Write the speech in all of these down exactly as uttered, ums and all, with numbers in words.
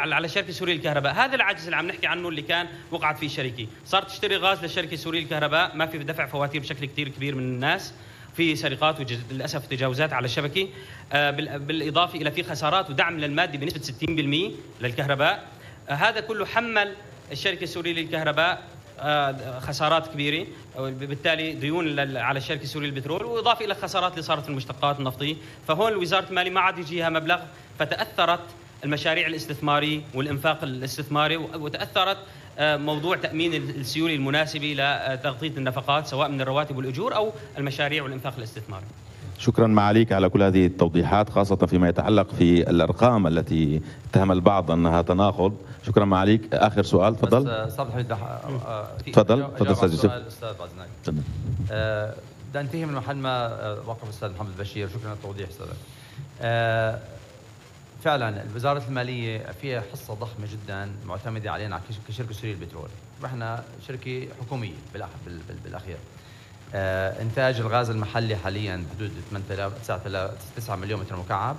على الشركه السوريه للكهرباء. هذا العجز اللي عم نحكي عنه اللي كان وقعت فيه الشركه، صارت تشتري غاز للشركه السوريه للكهرباء، ما في دفع فواتير بشكل كثير كبير من الناس، في سرقات وللاسف تجاوزات على الشبكه، بالاضافه الى في خسارات ودعم للمادي بنسبه ستين بالمئة للكهرباء. هذا كله حمل الشركه السوريه للكهرباء خسارات كبيره، وبالتالي ديون على الشركه السوريه للبترول، واضافه الى خسارات اللي صارت في المشتقات النفطيه. فهون وزاره الماليه ما عاد يجيها مبلغ، فتاثرت المشاريع الاستثماريه والانفاق الاستثماري، وتاثرت موضوع تامين السيوله المناسبه لتغطيه النفقات سواء من الرواتب والاجور او المشاريع والانفاق الاستثماري. شكرا معاليك على كل هذه التوضيحات، خاصة فيما يتعلق في الأرقام التي اتهم البعض أنها تناقض. شكرا معاليك. آخر سؤال تفضل. استاذ حميد تفضل تفضل أستاذ يوسف. أستاذ بعد إذنك. أه بدي أنتهي من محل ما وقف الأستاذ محمد بشير. شكرا على التوضيح أستاذ. أه فعلا وزارة المالية فيها حصة ضخمة جدا معتمدة علينا كشركة سورية للبترول، ونحن شركة حكومية بالأخير. آه، إنتاج الغاز المحلي حاليا بحدود تسعة مليون متر مكعب،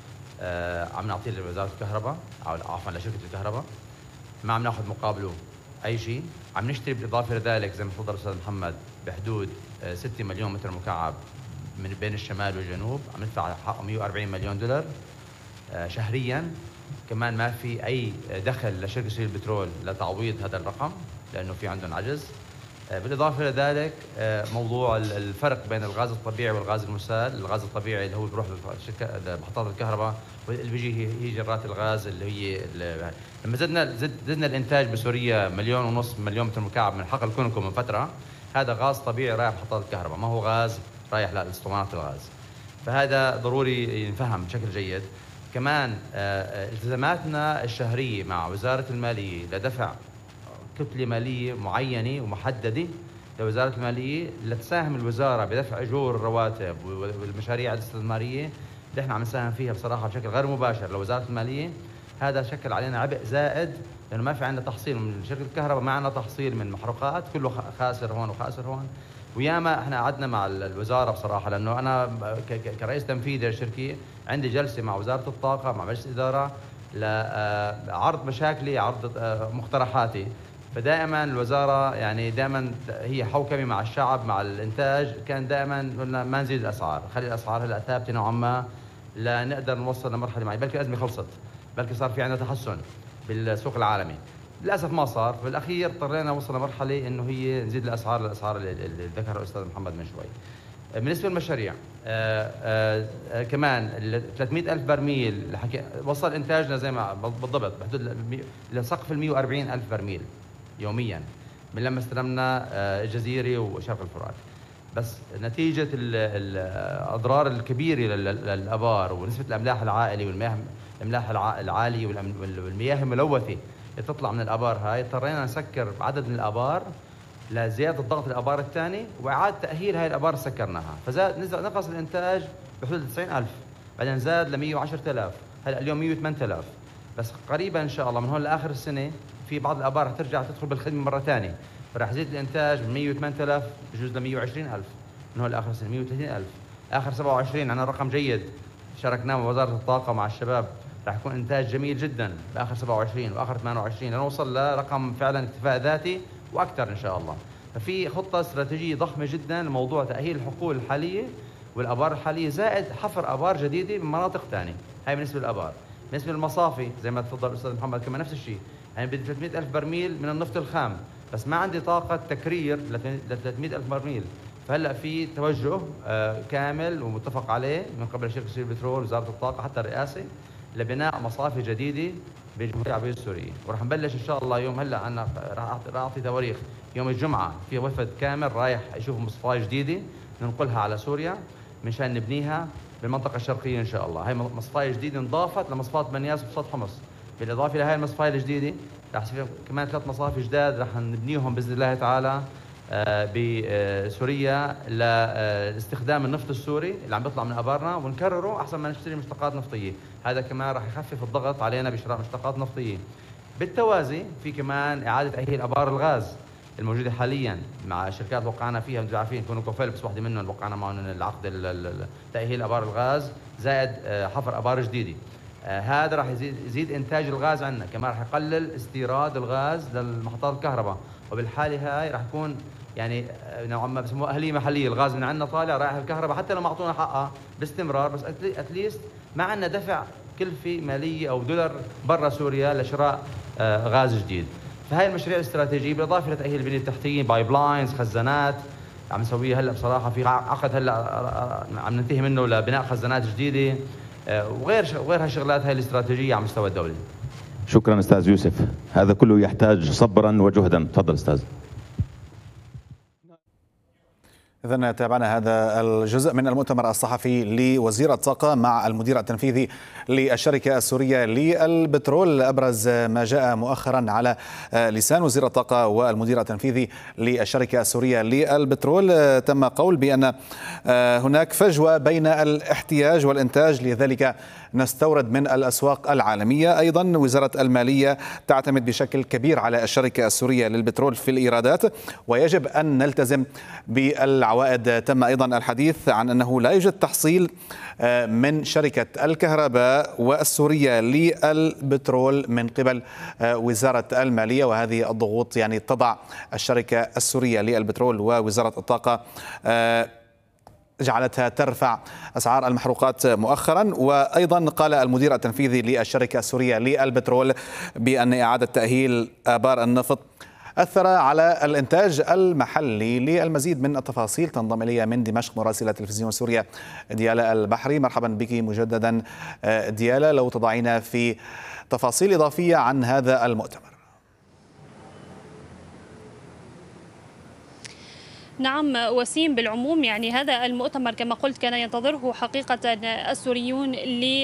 آه، عم نعطيه لوزارة الكهرباء أو عفوا لشركة الكهرباء، ما عم ناخذ مقابله أي شيء. عم نشتري بالإضافة لذلك زي ما تفضل الأستاذ محمد بحدود آه، ستة مليون متر مكعب من بين الشمال والجنوب، عم ندفع حقه مئة وأربعين مليون دولار آه، شهريا. كمان ما في أي دخل لشركة سورية للبترول لتعويض هذا الرقم لأنه في عندهم عجز. بالإضافة لذلك موضوع الفرق بين الغاز الطبيعي والغاز المسال. الغاز الطبيعي اللي هو بيروح لمحطات الكهرباء، واللي بيجي هي جرات الغاز اللي هي اللي لما زدنا زدنا الإنتاج بسوريا مليون ونص مليون متر مكعب من حقل كونكو من فترة، هذا غاز طبيعي رايح محطات الكهرباء، ما هو غاز رايح لاسطوانات الغاز. فهذا ضروري ينفهم بشكل جيد. كمان التزاماتنا الشهرية مع وزارة المالية لدفع كتلة مالية معينة ومحددة لوزارة المالية لتساهم الوزارة بدفع أجور الرواتب والمشاريع الاستثمارية اللي احنا عم نساهم فيها بصراحة بشكل غير مباشر لوزارة المالية. هذا شكل علينا عبء زائد لأنه ما في عندنا تحصيل من شركة الكهرباء، ما عندنا تحصيل من محروقات، كله خاسر هون وخاسر هون. وياما احنا قعدنا مع الوزارة بصراحة، لأنه أنا كرئيس تنفيذي للشركة عندي جلسة مع وزارة الطاقة مع مجلس الإدارة لعرض مشاكلي، عرض مقترحاتي. فدائما الوزاره يعني دائما هي حوكمه مع الشعب مع الانتاج، كان دائما قلنا ما نزيد الاسعار، خلي الاسعار هلا ثابته نوعا ما لنقدر نوصل لمرحله معينه، بلكي الازمه خلصت، بلكي صار في عندنا تحسن بالسوق العالمي. للاسف ما صار، في الاخير اضطرينا نوصل لمرحله انه هي نزيد الاسعار للاسعار اللي ذكرها الاستاذ محمد من شوي. بالنسبه للمشاريع آآ آآ كمان ثلاثمئة ألف برميل اللي حكي وصل انتاجنا زي ما بالضبط بحدود لسقف ال مئة وأربعين ألف برميل يوميا من لما استلمنا الجزيرة وشرق الفرات. بس نتيجة الأضرار الكبيرة للآبار ونسبة الأملاح العائلي والمياه الأملاح العالية والمياه الملوثة اللي تطلع من الآبار هاي، اضطرينا نسكر عدد من الآبار لزيادة ضغط الآبار الثاني وإعادة تأهيل هاي الآبار اللي سكرناها. فزاد نقص الإنتاج بحدود تسعين ألف، بعدين زاد ل مئة وعشرة آلاف، هلا اليوم مئة وثمانية آلاف. بس قريبا إن شاء الله من هون لآخر السنة في بعض الآبار رح ترجع تدخل بالخدمة مرة ثانية، فرح يزيد الإنتاج من مئة وثمانية آلاف بجوز ل مئة وعشرين ألف من هون لآخر السنة، مئة وثلاثين ألف. آخر سبعة وعشرين عندنا رقم جيد شاركناه مع وزارة الطاقة مع الشباب، رح يكون إنتاج جميل جدا بآخر سبعة وعشرين وآخر ثمانية وعشرين لنوصل لرقم فعلا اكتفاء ذاتي وأكثر إن شاء الله. ففي خطة استراتيجية ضخمة جدا لموضوع تأهيل الحقول الحالية والآبار الحالية، زائد حفر آبار جديدة من مناطق ثانية. هاي بالنسبة للآبار. بالنسبة للمصافي زي ما تفضل الأستاذ محمد كمان نفس الشيء، يعني بدي ثلاثمئة ألف برميل من النفط الخام، بس ما عندي طاقة تكرير ل ثلاثمئة ألف برميل. فهلا في توجه آه كامل ومتفق عليه من قبل شركة سوريا للبترول وزارة الطاقة حتى الرئاسة لبناء مصافي جديدة بالجمهورية العربية السورية، ورح نبلش إن شاء الله يوم هلا أنا راح أعطي تواريخ. يوم الجمعة في وفد كامل رايح يشوف مصفاة جديدة ننقلها على سوريا مشان نبنيها بالمنطقة الشرقية إن شاء الله. هاي مصفاة جديدة انضافت لمصفاة بنياس ومصفاة حمص. بالإضافة لهي المصفاة الجديدة رح يصير كمان ثلاث مصافي جداد رح نبنيهم بإذن الله تعالى بسوريا لاستخدام النفط السوري اللي عم بيطلع من ابارنا ونكرره احسن ما نشتري مشتقات نفطيه. هذا كمان راح يخفف الضغط علينا بشراء مشتقات نفطيه. بالتوازي في كمان اعاده تاهيل ابار الغاز الموجوده حاليا مع شركات وقعنا فيها، انتم عارفين كونوكو فيلبس وحده منهم وقعنا معهم العقد تاهيل ابار الغاز زائد حفر ابار جديده. هذا راح يزيد, يزيد إنتاج الغاز عندنا، كمان راح يقلل استيراد الغاز للمحطات الكهرباء، وبالحالة هاي راح يكون يعني نوعا ما بسموها أهلية محلية، الغاز من عندنا طالع رايح الكهرباء، حتى لو ما أعطونا حقها باستمرار، بس أتليست ما عندنا دفع كلفة مالية أو دولار برا سوريا لشراء غاز جديد. فهي المشاريع الاستراتيجية بالإضافة لتأهيل البنية التحتية، بايب لاينز، خزانات عم نسويها هلا بصراحة، في عقد هلا عم ننتهي منه لبناء خزانات جديدة وغير وغير هالشغلات هاي الاستراتيجية على مستوى الدولي. شكرا أستاذ يوسف، هذا كله يحتاج صبرا وجهدا. تفضل أستاذ. إذن تابعنا هذا الجزء من المؤتمر الصحفي لوزير الطاقة مع المدير التنفيذي للشركة السورية للبترول. أبرز ما جاء مؤخرا على لسان وزير الطاقة والمدير التنفيذي للشركة السورية للبترول، تم قول بأن هناك فجوة بين الاحتياج والإنتاج، لذلك نستورد من الأسواق العالمية. أيضا وزارة المالية تعتمد بشكل كبير على الشركة السورية للبترول في الإيرادات، ويجب أن نلتزم بالعوائد. تم أيضا الحديث عن أنه لا يوجد تحصيل من شركة الكهرباء والسورية للبترول من قبل وزارة المالية، وهذه الضغوط يعني تضع الشركة السورية للبترول ووزارة الطاقة جعلتها ترفع أسعار المحروقات مؤخرا. وأيضا قال المدير التنفيذي للشركة السورية للبترول بأن إعادة تأهيل آبار النفط أثر على الإنتاج المحلي. للمزيد من التفاصيل تنضم إلي من دمشق مراسلة تلفزيون سوريا ديالا البحري. مرحبا بك مجددا ديالا، لو تضعينا في تفاصيل إضافية عن هذا المؤتمر. نعم وسيم، بالعموم يعني هذا المؤتمر كما قلت كان ينتظره حقيقة السوريون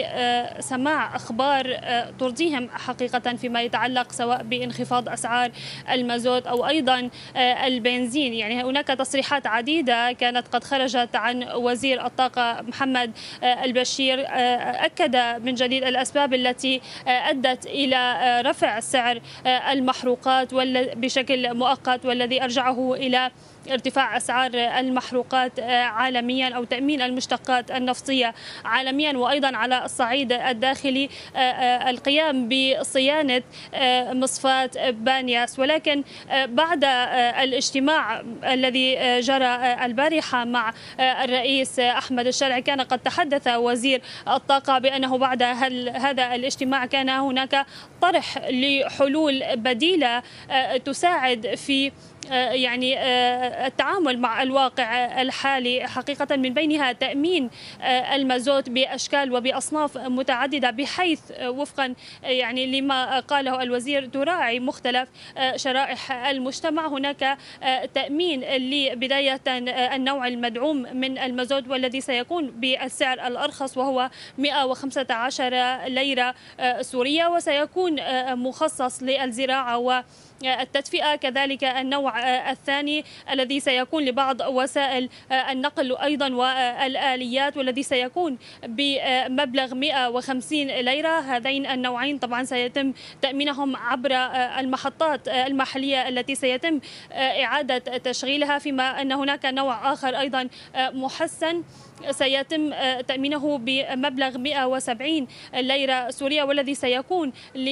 لسماع أخبار ترضيهم حقيقة فيما يتعلق سواء بانخفاض أسعار المازوت أو أيضا البنزين. يعني هناك تصريحات عديدة كانت قد خرجت عن وزير الطاقة محمد البشير، أكد من جديد الأسباب التي أدت إلى رفع سعر المحروقات بشكل مؤقت، والذي أرجعه إلى ارتفاع أسعار المحروقات عالميا أو تأمين المشتقات النفطية عالميا، وأيضا على الصعيد الداخلي القيام بصيانة مصفاة بانياس. ولكن بعد الاجتماع الذي جرى البارحة مع الرئيس أحمد الشرعي كان قد تحدث وزير الطاقة بأنه بعد هذا الاجتماع كان هناك طرح لحلول بديلة تساعد في يعني التعامل مع الواقع الحالي حقيقة، من بينها تأمين المازوت بأشكال وبأصناف متعددة، بحيث وفقا يعني لما قاله الوزير تراعي مختلف شرائح المجتمع. هناك تأمين لبداية النوع المدعوم من المازوت والذي سيكون بالسعر الأرخص وهو مئة وخمسة عشر ليرة سورية، وسيكون مخصص للزراعة و التدفئة. كذلك النوع الثاني الذي سيكون لبعض وسائل النقل أيضا والآليات، والذي سيكون بمبلغ مئة وخمسين ليرة. هذين النوعين طبعا سيتم تأمينهم عبر المحطات المحلية التي سيتم إعادة تشغيلها، فيما أن هناك نوع آخر أيضا محسن سيتم تأمينه بمبلغ مئة وسبعين ليرة سورية، والذي سيكون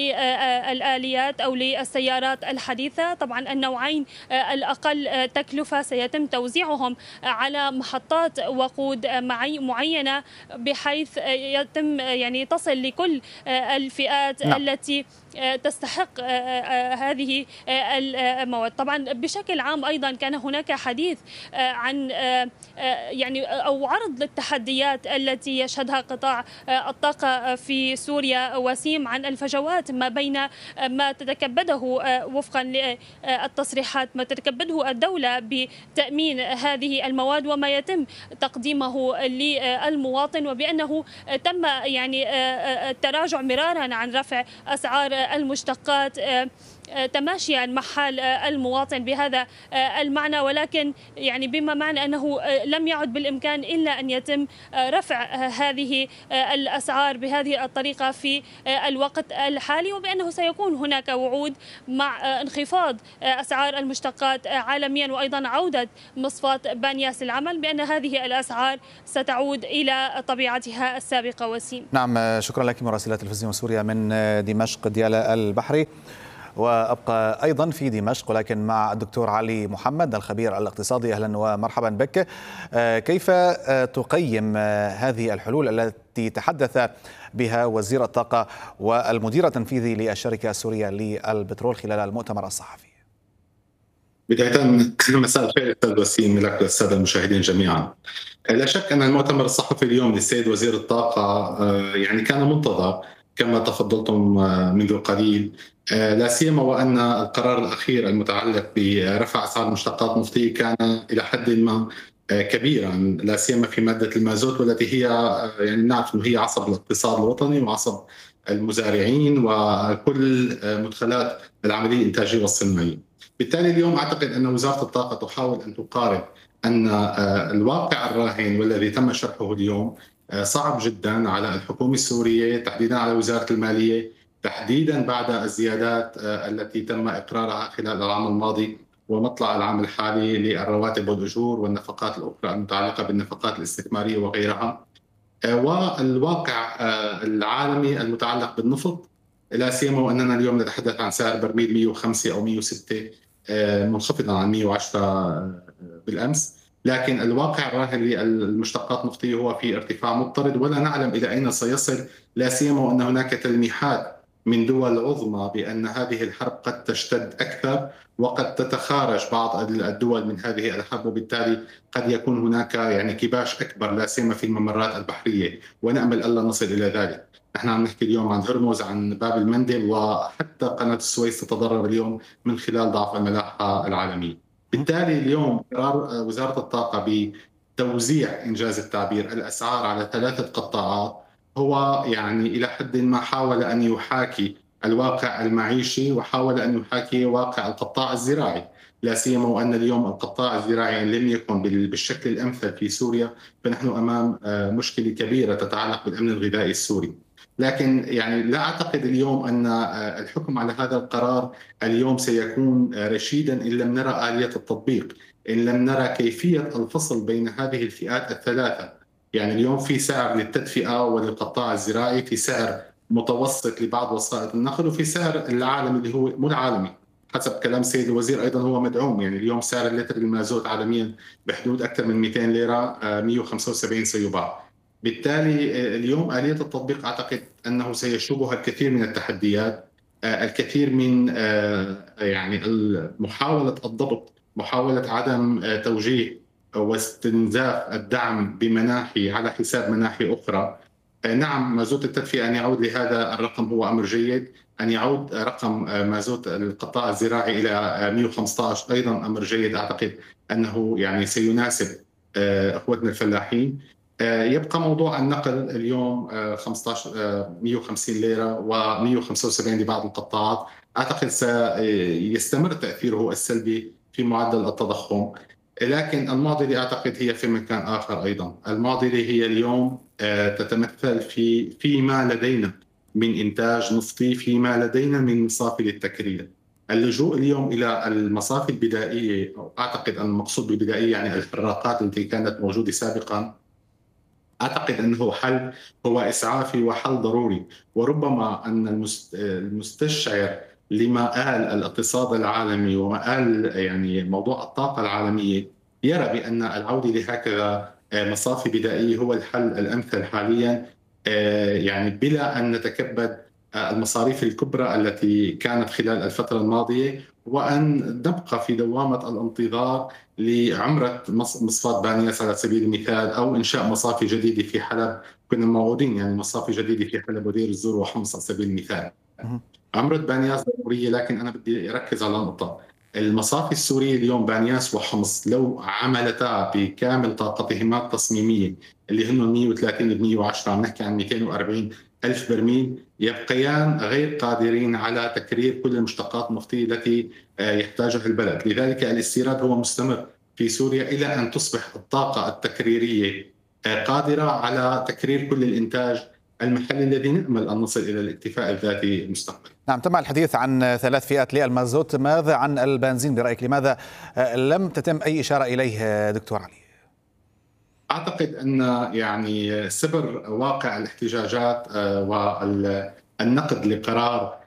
للآليات أو للسيارات الحديثة. طبعا النوعين الأقل تكلفة سيتم توزيعهم على محطات وقود معينة، بحيث يتم يعني تصل لكل الفئات نعم. التي تستحق هذه المواد. طبعا بشكل عام أيضا كان هناك حديث عن يعني أو عرض للتحديات التي يشهدها قطاع الطاقة في سوريا وسيم، عن الفجوات ما بين ما تتكبده وفقا للتصريحات ما تتكبده الدولة بتأمين هذه المواد وما يتم تقديمه للمواطن، وبأنه تم يعني التراجع مرارا عن رفع أسعار المشتقات تماشيا مع حال المواطن بهذا المعنى، ولكن يعني بما معنى أنه لم يعد بالإمكان إلا أن أن يتم رفع هذه الأسعار بهذه الطريقة في الوقت الحالي، وبأنه سيكون هناك وعود مع انخفاض أسعار المشتقات عالميا وأيضا عودة مصفاة بانياس للعمل بأن هذه الأسعار ستعود إلى طبيعتها السابقة. وسيم. نعم، شكرا لك مراسلة تلفزيون سوريا من دمشق ديالا البحري. وأبقى أيضا في دمشق ولكن مع الدكتور علي محمد الخبير الاقتصادي. أهلا ومرحبا بك. كيف تقيم هذه الحلول التي تحدث بها وزير الطاقة والمدير التنفيذي للشركة السورية للبترول خلال المؤتمر الصحفي؟ بداية مساء الخير أستاذ وسيم لك والسادة المشاهدين جميعا. لا شك أن المؤتمر الصحفي اليوم للسيد وزير الطاقة يعني كان منتظر كما تفضلتم منذ قليل، لا سيما وأن القرار الأخير المتعلق برفع أسعار مشتقات نفطية كان إلى حد ما كبيرا، لا سيما في مادة المازوت والتي هي يعني نعرف أنه هي عصب الاقتصاد الوطني وعصب المزارعين وكل مدخلات العملية الإنتاجية والصناعية. بالتالي اليوم أعتقد أن وزارة الطاقة تحاول أن تقارب أن الواقع الراهن والذي تم شرحه اليوم صعب جدا على الحكومة السورية، تحديدا على وزارة المالية، تحديدا بعد الزيادات التي تم إقرارها خلال العام الماضي ومطلع العام الحالي للرواتب والأجور والنفقات الأخرى المتعلقة بالنفقات الاستثمارية وغيرها، والواقع العالمي المتعلق بالنفط، لا سيما وأننا اليوم نتحدث عن سعر برميل مئة وخمسة أو مئة وستة منخفضا عن مئة وعشرة بالأمس، لكن الواقع الراهن للمشتقات النفطية هو في ارتفاع مضطرد ولا نعلم إلى أين سيصل، لا سيما وأن هناك تلميحات من دول عظمى بأن هذه الحرب قد تشتد أكثر وقد تتخارج بعض الدول من هذه الحرب، وبالتالي قد يكون هناك يعني كباش أكبر لا سيما في الممرات البحرية، ونأمل ألا نصل إلى ذلك. نحن عم نحكي اليوم عن هرمز، عن باب المندب، وحتى قناة السويس تتضرر اليوم من خلال ضعف الملاحة العالمية. بالتالي اليوم قرار وزارة الطاقة بتوزيع إنجاز التعبير الأسعار على ثلاثة قطاعات هو يعني إلى حد ما حاول أن يحاكي الواقع المعيشي وحاول أن يحاكي واقع القطاع الزراعي، لا سيما وأن اليوم القطاع الزراعي إن لم يكن بالشكل الأمثل في سوريا فنحن أمام مشكلة كبيرة تتعلق بالأمن الغذائي السوري. لكن يعني لا أعتقد اليوم أن الحكم على هذا القرار اليوم سيكون رشيدا إن لم نرى آلية التطبيق، إن لم نرى كيفية الفصل بين هذه الفئات الثلاثة. يعني اليوم في سعر للتدفئة وللقطاع الزراعي، في سعر متوسط لبعض وسائط النقل، وفي سعر العالمي اللي هو مو العالمي حسب كلام سيد الوزير أيضا هو مدعوم. يعني اليوم سعر اللتر المازوت عالميا بحدود أكثر من مئتين ليرة، مئة وخمسة وسبعين سيباع. بالتالي اليوم آلية التطبيق أعتقد أنه سيشوبها الكثير من التحديات، الكثير من يعني محاولة الضبط، محاولة عدم توجيه واستنزاف الدعم بمناحي على حساب مناحي أخرى. نعم، مازوت التدفئة أن يعود لهذا الرقم هو أمر جيد، أن يعود رقم مازوت القطاع الزراعي إلى مئة وخمسة عشر أيضا أمر جيد، أعتقد أنه يعني سيناسب أخوتنا الفلاحين. يبقى موضوع النقل اليوم خمسة عشر مئة وخمسين ليرة ومئة وخمسة وسبعين لبعض القطاعات، أعتقد سيستمر تأثيره السلبي في معدل التضخم. لكن المعضلة أعتقد هي في مكان آخر أيضا. المعضلة هي اليوم تتمثل في فيما لدينا من إنتاج نفطي، فيما لدينا من مصافي للتكرير. اللجوء اليوم إلى المصافي البدائية، أعتقد أن المقصود بالبدائية يعني الحراقات التي كانت موجودة سابقا، أعتقد أنه حل هو إسعافي وحل ضروري، وربما أن المستشعر لمآل الاقتصاد العالمي ومآل يعني موضوع الطاقة العالمية يرى بأن العودة لهكذا مصافي بدائية هو الحل الأمثل حاليا، يعني بلا أن نتكبد المصاريف الكبرى التي كانت خلال الفترة الماضية، وأن نبقى في دوامة الانتظار لعمرة مصفاة بانياس على سبيل المثال، أو إنشاء مصافي جديدة في حلب. كنا موعودين يعني مصافي جديدة في حلب ودير الزور وحمص على سبيل المثال. عمرة بانياس ضرورية، لكن أنا بدي أركز على نقطة. المصافي السورية اليوم بانياس وحمص لو عملتا بكامل طاقتهما التصميمية اللي هن مئة وثلاثين ل مئة وعشرة، عم نحكي عن مئتين وأربعين ألف برميل، يبقيان غير قادرين على تكرير كل المشتقات النفطية التي يحتاجها البلد. لذلك الاستيراد هو مستمر في سوريا إلى أن تصبح الطاقة التكريرية قادرة على تكرير كل الإنتاج المحلي الذي نأمل أن نصل إلى الاكتفاء الذاتي مستقبلا. نعم، تم الحديث عن ثلاث فئات للمازوت، ماذا عن البنزين برأيك؟ لماذا لم تتم أي إشارة إليه دكتور علي؟ أعتقد أن يعني سبر واقع الاحتجاجات والنقد لقرار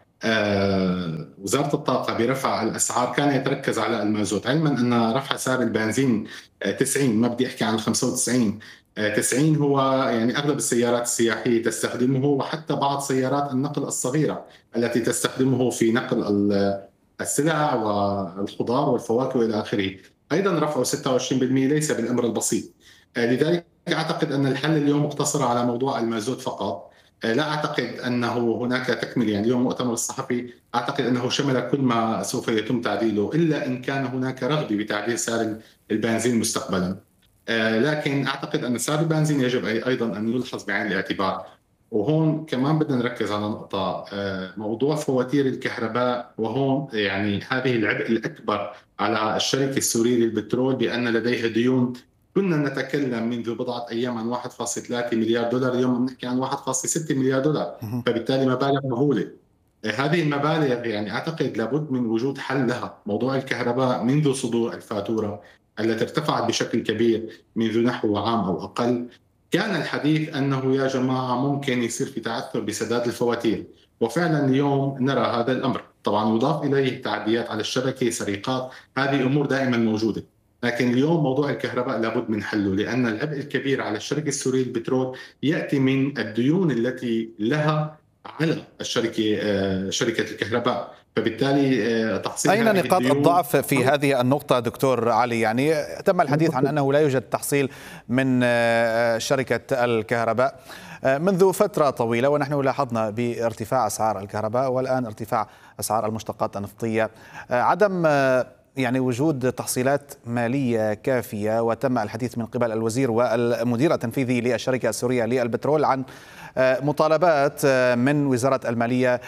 وزارة الطاقة برفع الأسعار كان يتركز على المازوت، علما أن رفع سعر البنزين تسعين، ما بدي أحكي عن خمسة وتسعين، تسعين هو يعني أغلب السيارات السياحية تستخدمه، وحتى بعض سيارات النقل الصغيرة التي تستخدمه في نقل السلع والخضار والفواكه إلى آخره. أيضا رفعه ستة وعشرين بالمئة ليس بالأمر البسيط، لذلك أعتقد أن الحل اليوم مقتصر على موضوع المازوت فقط. لا أعتقد أنه هناك تكمل، يعني اليوم المؤتمر الصحفي أعتقد أنه شمل كل ما سوف يتم تعديله، إلا إن كان هناك رغبة بتعديل سعر البنزين مستقبلا. لكن أعتقد أن سعر البنزين يجب أيضا أن يلحظ بعين الاعتبار. وهون كمان بدنا نركز على نقطة، موضوع فواتير الكهرباء، وهون يعني هذه العبء الأكبر على الشركة السورية للبترول بأن لديها ديون. كنا نتكلم منذ بضعة أيام عن واحد فاصلة ثلاثة مليار دولار، اليوم نحكي عن واحد فاصلة ستة مليار دولار، فبالتالي مبالغ مهولة. هذه المبالغ يعني أعتقد لابد من وجود حل لها. موضوع الكهرباء منذ صدور الفاتورة التي ارتفعت بشكل كبير منذ نحو عام أو أقل، كان الحديث أنه يا جماعة ممكن يصير في تعثر بسداد الفواتير، وفعلا اليوم نرى هذا الأمر. طبعا يضاف إليه تعديات على الشبكة، سرقات، هذه أمور دائما موجودة. لكن اليوم موضوع الكهرباء لابد من حله، لأن العبء الكبير على الشركة السورية للبترول يأتي من الديون التي لها على الشركة شركة الكهرباء، فبالتالي تحصيل أين نقاط الضعف في هذه النقطة دكتور علي؟ يعني تم الحديث عن أنه لا يوجد تحصيل من شركة الكهرباء منذ فترة طويلة، ونحن لاحظنا بارتفاع أسعار الكهرباء والآن ارتفاع أسعار المشتقات النفطية، عدم يعني وجود تحصيلات مالية كافية. وتم الحديث من قبل الوزير والمدير التنفيذي للشركة السورية للبترول عن مطالبات من وزارة المالية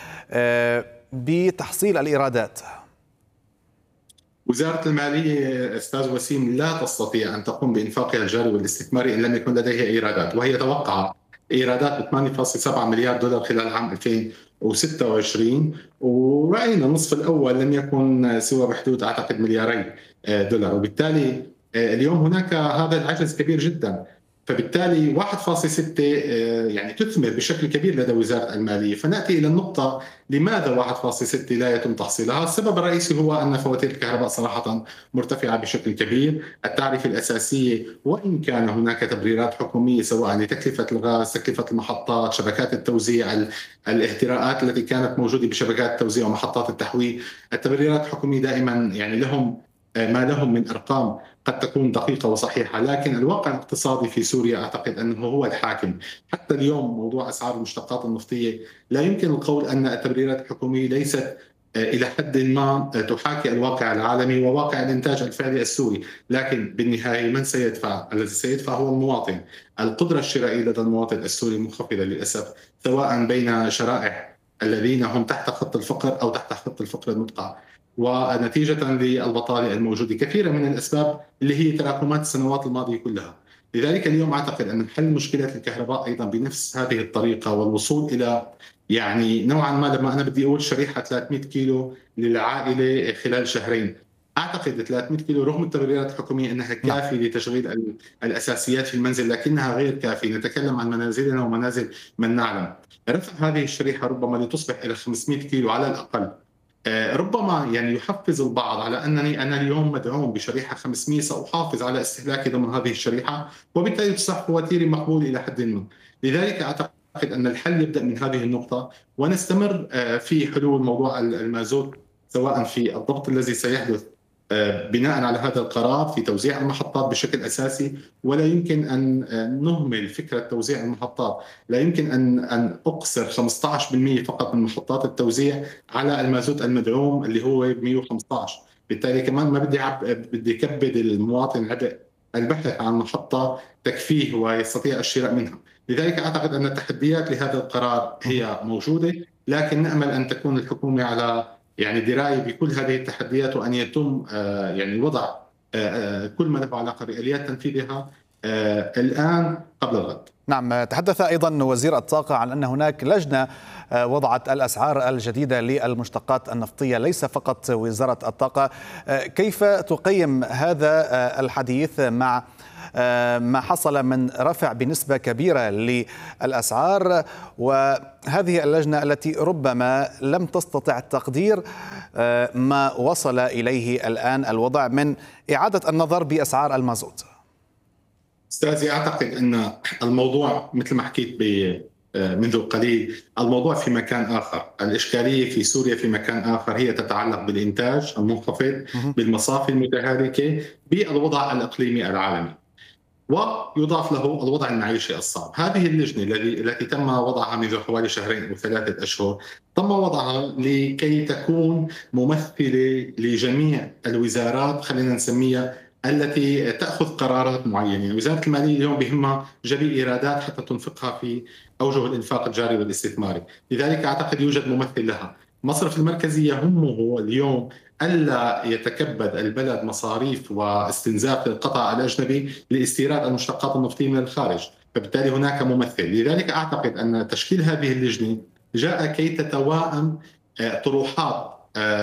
بتحصيل الإيرادات. وزارة المالية أستاذ وسيم لا تستطيع أن تقوم بإنفاقها الجاري والاستثماري إن لم يكن لديها إيرادات، وهي توقع إيرادات ثمانية فاصلة سبعة مليار دولار خلال عام ألفين وستة وعشرين، ورأينا النصف الأول لم يكن سوى بحدود أعتقد ملياري دولار، وبالتالي اليوم هناك هذا العجز كبير جدا. فبالتالي واحد فاصلة ستة يعني تثمر بشكل كبير لدى وزارة المالية. فنأتي إلى النقطة، لماذا واحد فاصلة ستة لا يتم تحصيلها؟ السبب الرئيسي هو أن فواتير الكهرباء صراحة مرتفعة بشكل كبير. التعرفة الأساسية، وإن كان هناك تبريرات حكومية سواء لتكلفة الغاز، تكلفة المحطات، شبكات التوزيع، الاهتراءات التي كانت موجودة بشبكات التوزيع ومحطات التحويل، التبريرات الحكومية دائما يعني لهم ما لهم من أرقام قد تكون دقيقة وصحيحة، لكن الواقع الاقتصادي في سوريا أعتقد أنه هو الحاكم. حتى اليوم موضوع أسعار المشتقات النفطية لا يمكن القول أن التبريرات الحكومية ليست إلى حد ما تحاكي الواقع العالمي وواقع الإنتاج الفعلي السوري، لكن بالنهاية من سيدفع؟ الذي سيدفع هو المواطن. القدرة الشرائية لدى المواطن السوري منخفضة للأسف، سواء بين شرائح الذين هم تحت خط الفقر أو تحت خط الفقر المدقع، ونتيجة للبطالة الموجودة. كثيرا من الأسباب اللي هي تراكمات السنوات الماضية كلها. لذلك اليوم أعتقد أن حل مشكلة الكهرباء أيضا بنفس هذه الطريقة، والوصول إلى يعني نوعا ما، لما أنا بدي أقول شريحة ثلاثمئة كيلو للعائلة خلال شهرين، أعتقد ثلاثمئة كيلو رغم التبريرات الحكومية أنها كافية لتشغيل الأساسيات في المنزل، لكنها غير كافية. نتكلم عن منازلنا ومنازل من نعلم. رفع هذه الشريحة ربما لتصبح إلى خمسمئة كيلو على الأقل، ربما يعني يحفز البعض على أنني أنا اليوم مدعوم بشريحة خمسمئة، سأحافظ على استهلاكي ضمن هذه الشريحة، وبالتالي تصبح فواتيري مقبولة إلى حد ما. لذلك أعتقد أن الحل يبدأ من هذه النقطة، ونستمر في حلول موضوع المازوت، سواء في الضبط الذي سيحدث بناء على هذا القرار في توزيع المحطات بشكل أساسي. ولا يمكن أن نهمل فكرة توزيع المحطات. لا يمكن أن أن أقصر خمسة عشر بالمئة فقط من محطات التوزيع على المازوت المدعوم اللي هو مئة وخمسة عشر. بالتالي كمان ما بدي بدي كبد المواطن عبء البحث عن محطة تكفيه ويستطيع الشراء منها. لذلك أعتقد أن التحديات لهذا القرار هي موجودة، لكن نأمل أن تكون الحكومة على يعني دراية بكل هذه التحديات، وأن يتم يعني وضع كل ما له علاقة بآليات تنفيذها الآن قبل الغد. نعم، تحدث أيضا وزير الطاقة عن أن هناك لجنة وضعت الأسعار الجديدة للمشتقات النفطية، ليس فقط وزارة الطاقة. كيف تقيم هذا الحديث مع ما حصل من رفع بنسبة كبيرة للأسعار، وهذه اللجنة التي ربما لم تستطع تقدير ما وصل إليه الآن الوضع من إعادة النظر بأسعار المازوت؟ أستاذي، أعتقد أن الموضوع مثل ما حكيت منذ قليل، الموضوع في مكان آخر. الإشكالية في سوريا في مكان آخر، هي تتعلق بالإنتاج المنخفض، بالمصافي المتهالكة، بالوضع الإقليمي العالمي، ويضاف له الوضع المعيشي الصعب. هذه اللجنة التي تم وضعها منذ حوالي شهرين أو ثلاثة أشهر، تم وضعها لكي تكون ممثلة لجميع الوزارات، خلينا نسميها، التي تأخذ قرارات معينة. وزارة المالية اليوم بهمها جلب إيرادات حتى تنفقها في أوجه الإنفاق الجاري والاستثماري، لذلك أعتقد يوجد ممثل لها. مصرف المركزي يهمه اليوم ألا يتكبد البلد مصاريف واستنزاف القطاع الأجنبي لاستيراد المشتقات النفطية من الخارج، فبالتالي هناك ممثل. لذلك أعتقد أن تشكيل هذه اللجنة جاء كي تتواءم طروحات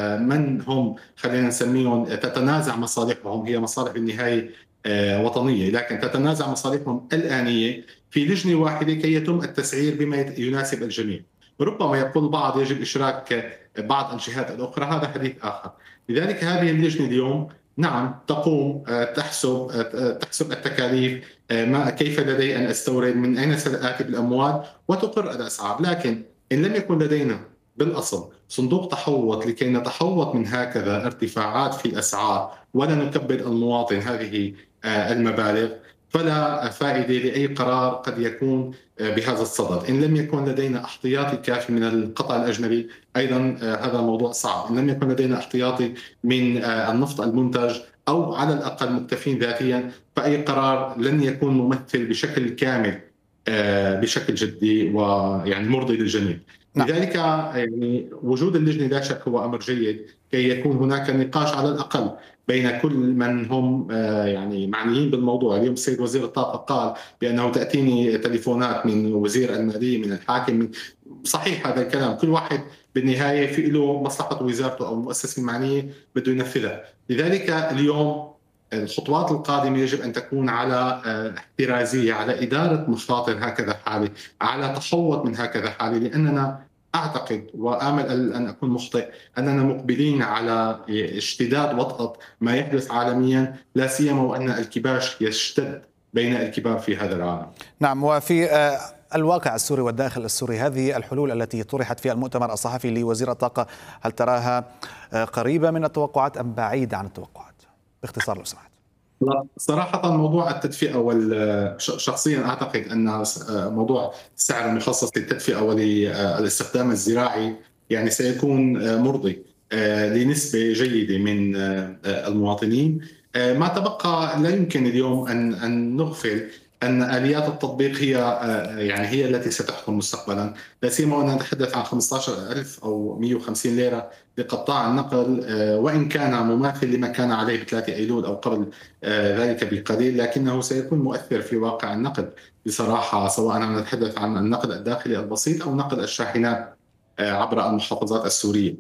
من هم، خلينا نسميهم، تتنازع مصالحهم، هي مصالح بالنهاية وطنية، لكن تتنازع مصالحهم الآنية في لجنة واحدة كي يتم التسعير بما يناسب الجميع. ربما يقول البعض يجب إشراك بعض الجهات الأخرى، هذا حديث آخر. لذلك هذه اللجنة اليوم نعم تقوم تحسب تحسب التكاليف، ما كيف لدي أن أستورد، من أين سآتي بالأموال، وتقر الأسعار. لكن إن لم يكن لدينا بالأصل صندوق تحوط لكي نتحوط من هكذا ارتفاعات في الأسعار ولا نكبد المواطن هذه المبالغ، فلا فائدة لأي قرار قد يكون بهذا الصدد. إن لم يكن لدينا احتياطي كافي من القطاع الأجنبي، أيضا هذا موضوع صعب. إن لم يكن لدينا احتياطي من النفط المنتج أو على الأقل مكتفين ذاتيا، فأي قرار لن يكون ممثل بشكل كامل بشكل جدي ويعني مرضي للجميع. نعم. لذلك يعني وجود اللجنة لا شك هو أمر جيد كي يكون هناك نقاش على الأقل بين كل من هم يعني معنيين بالموضوع. اليوم السيد وزير الطاقة قال بأنه تأتيني تليفونات من وزير المالية، من الحاكم، من صحيح هذا الكلام، كل واحد بالنهاية في له مصلحة وزارته أو المؤسسة المعنية بده ينفذها. لذلك اليوم الخطوات القادمة يجب أن تكون على احترازية، على إدارة مخاطر هكذا حالة، على تحوط من هكذا حالة، لأننا أعتقد وآمل أن أكون مخطئ أننا مقبلين على اشتداد وطأة ما يحدث عالميا، لا سيما وأن الكباش يشتد بين الكبار في هذا العالم. نعم، وفي الواقع السوري والداخل السوري، هذه الحلول التي طرحت في المؤتمر الصحفي لوزير الطاقة، هل تراها قريبة من التوقعات أم بعيدة عن التوقعات؟ باختصار لو سمحت. صراحة موضوع التدفئة شخصيا أعتقد أن موضوع السعر المخصص للتدفئة والاستخدام الزراعي يعني سيكون مرضي لنسبة جيدة من المواطنين. ما تبقى لا يمكن اليوم أن أن نغفل أن آليات التطبيق هي يعني هي التي ستحكم مستقبلا، لا سيما وأننا نتحدث عن خمسة عشر ألف أو مئة وخمسين ليرة لقطاع النقل، وإن كان مماثل لما كان عليه بثلاثة أيلول أو قبل ذلك بقليل، لكنه سيكون مؤثر في واقع النقل بصراحة، سواء نتحدث عن النقل الداخلي البسيط أو نقل الشاحنات عبر المحافظات السورية.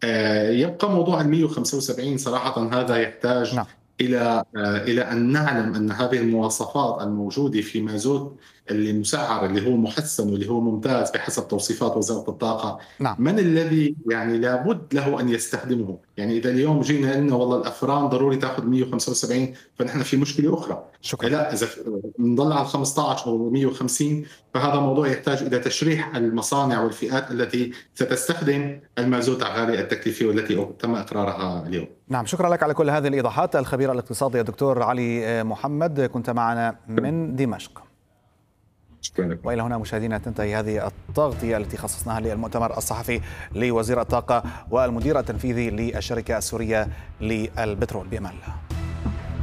يبقى موضوع ال مئة وخمسة وسبعين صراحة هذا يحتاج نعم. إلى إلى أن نعلم أن هذه المواصفات الموجودة في مازوت اللي مسعر، اللي هو محسن واللي هو ممتاز بحسب توصيفات وزارة الطاقة، نعم. من الذي يعني لابد له أن يستخدمه؟ يعني إذا اليوم جينا قلنا والله الأفران ضروري تأخذ مئة وخمسة وسبعين، فنحن في مشكلة أخرى. شكرا. لا، إذا نضل على خمسة عشر أو مئة وخمسين فهذا موضوع يحتاج إلى تشريح المصانع والفئات التي ستستخدم المازوت الغالي التكلفة والتي تم إقرارها اليوم. نعم، شكرا لك على كل هذه الإيضاحات. الخبير الاقتصادي الدكتور علي محمد، كنت معنا من دمشق. وإلى هنا مشاهدينا تنتهي هذه التغطية التي خصصناها للمؤتمر الصحفي لوزير الطاقة والمدير التنفيذي للشركة السورية للبترول. بأمان الله.